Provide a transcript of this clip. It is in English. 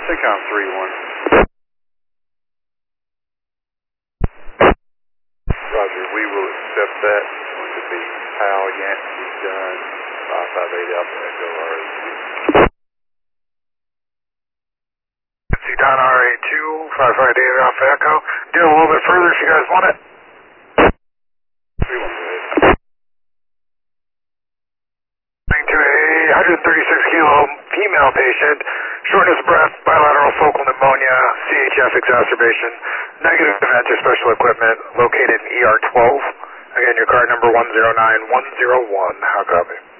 SYNCOM 3-1. Roger, we will accept that. It's going to be Hal Yancey Gun 558 Alpha Echo RA2. Yancey Don RA2, 558 Alpha Echo. Do a little bit further if you guys want it. 3-1, go ahead. To a 136 kilo female patient, shortness of breath, bilateral focal pneumonia, CHF exacerbation, negative event to special equipment, located in ER 12. Again, your card number 109101. How copy?